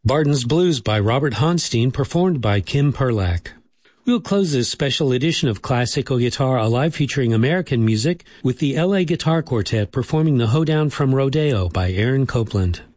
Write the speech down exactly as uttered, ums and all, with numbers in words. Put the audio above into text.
Barton's Blues by Robert Honstein, performed by Kim Perlak. We'll close this special edition of Classical Guitar Alive featuring American music with the L A Guitar Quartet performing the Hoedown from Rodeo by Aaron Copland.